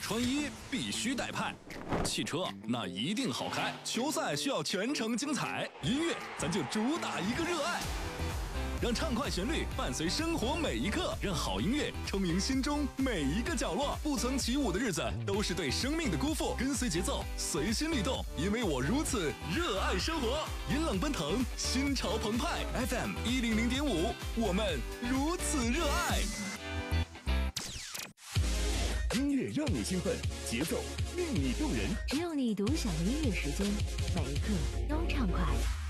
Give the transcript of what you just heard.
穿衣必须带派，汽车那一定好开，球赛需要全程精彩，音乐咱就主打一个热爱。让畅快旋律伴随生活每一刻，让好音乐充盈心中每一个角落。不曾起舞的日子都是对生命的辜负，跟随节奏，随心律动，因为我如此热爱生活。引冷奔腾，心潮澎湃。FM 100.5，我们如此热爱。 音乐让你兴奋，节奏令你动人， 只有你独享的音乐时间，每一刻都畅快。